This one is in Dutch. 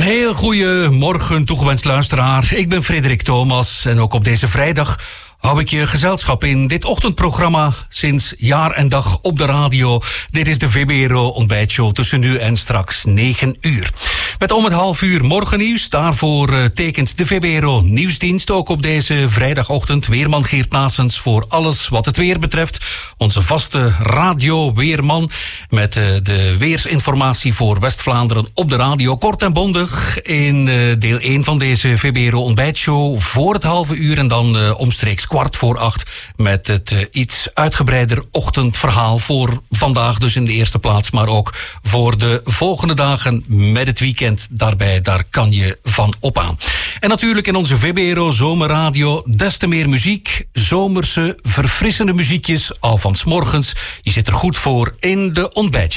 heel goede morgen, toegewenst luisteraar. Ik ben Frederik Thomas en ook op deze vrijdag hou ik je gezelschap in dit ochtendprogramma sinds jaar en dag op de radio. Dit is de VBRO ontbijtshow tussen nu en straks 9 uur. Met om het half uur morgennieuws. Daarvoor tekent de VBRO nieuwsdienst ook op deze vrijdagochtend. Weerman Geert Naessens voor alles wat het weer betreft. Onze vaste radio-weerman met de weersinformatie voor West-Vlaanderen op de radio. Kort en bondig in deel 1 van deze VBRO ontbijtshow voor het halve uur en dan omstreeks 7:15 met het iets uitgebreider ochtendverhaal voor vandaag dus in de eerste plaats, maar ook voor de volgende dagen met het weekend daarbij. Daar kan je van op aan. En natuurlijk in onze VBRO Zomerradio des te meer muziek, zomerse verfrissende muziekjes al van 's morgens. Je zit er goed voor in de ontbijtshow.